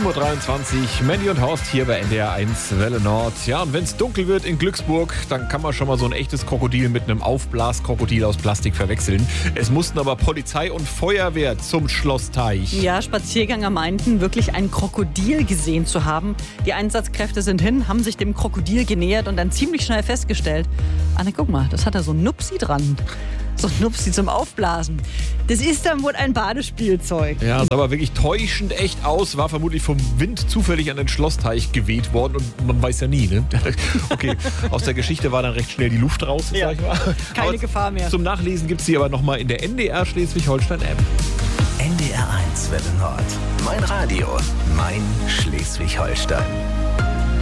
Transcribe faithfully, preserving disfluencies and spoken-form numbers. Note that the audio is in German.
sieben Uhr dreiundzwanzig, Mandy und Horst hier bei N D R eins Welle Nord. Ja, und wenn es dunkel wird in Glücksburg, dann kann man schon mal so ein echtes Krokodil mit einem Aufblaskrokodil aus Plastik verwechseln. Es mussten aber Polizei und Feuerwehr zum Schlossteich. Ja, Spaziergänger meinten, wirklich ein Krokodil gesehen zu haben. Die Einsatzkräfte sind hin, haben sich dem Krokodil genähert und dann ziemlich schnell festgestellt, Anne, guck mal, das hat da so ein Nupsi dran. So ein Nupsi zum Aufblasen. Das ist dann wohl ein Badespielzeug. Ja, sah aber wirklich täuschend echt aus. War vermutlich vom Wind zufällig an den Schlossteich geweht worden. Und man weiß ja nie, ne? Okay, aus der Geschichte war dann recht schnell die Luft raus, Ja. sag ich mal. Keine aber Gefahr mehr. Zum Nachlesen gibt es sie aber nochmal in der N D R Schleswig-Holstein-App. N D R eins Welle Nord. Mein Radio, mein Schleswig-Holstein.